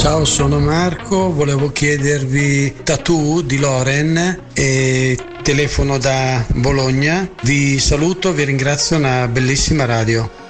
Ciao, sono Marco, volevo chiedervi Tattoo di Loren e telefono da Bologna. Vi saluto, vi ringrazio, una bellissima radio.